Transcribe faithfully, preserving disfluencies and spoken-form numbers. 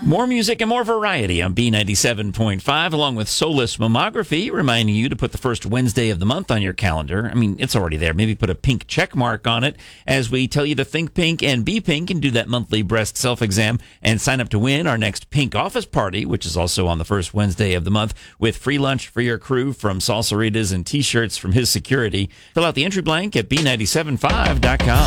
More music and more variety on B ninety-seven point five, along with Soulless Mammography, reminding you to put the first Wednesday of the month on your calendar. I mean, it's already there. Maybe put a pink check mark on it as we tell you to think pink and be pink and do that monthly breast self-exam and sign up to win our next pink office party, which is also on the first Wednesday of the month, with free lunch for your crew from Salsaritas and T-shirts from his security. Fill out the entry blank at B nine seven five dot com.